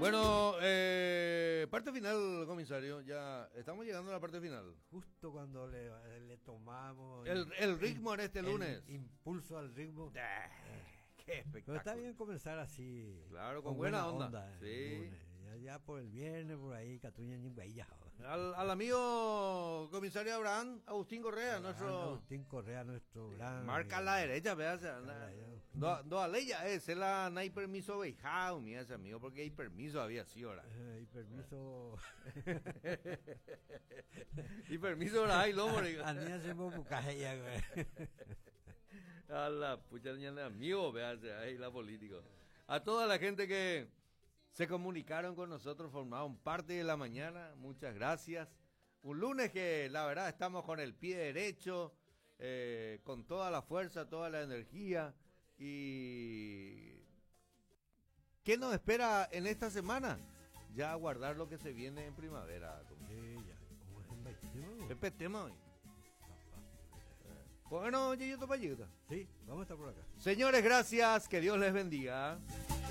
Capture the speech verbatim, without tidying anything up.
Bueno, eh, parte final, comisario. Ya estamos llegando a la parte final. Justo cuando le, le tomamos El, el ritmo en este el lunes. impulso al ritmo. Ah, qué espectáculo. Pero está bien comenzar así. Claro, con buena onda. el Sí. lunes. Ya, ya por el viernes, por ahí, Catuña ya. Al, al amigo comisario Abraham, Agustín Correa, nuestro. Agustín Correa, nuestro gran. Marca a amigo. la derecha, veas. Do, do a leya, eh, se la no hay permiso beijao, mira ese amigo, porque hay permiso había sido ahora. Eh, y permiso. Y permiso ahora hay, lomo. Anía se me bucaje ya, güey. A la pucha niña de amigo, veas, ahí la política. A toda la gente que se comunicaron con nosotros, formaron parte de la mañana, muchas gracias. Un lunes que la verdad estamos con el pie derecho, eh, con toda la fuerza, toda la energía. Y ¿qué nos espera en esta semana? Ya aguardar lo que se viene en primavera. Sí, ya. ¿Cómo es el baile? Pepe tema hoy. Bueno, yo topa ayuda. Sí, vamos a estar por acá. Señores, gracias, que Dios les bendiga.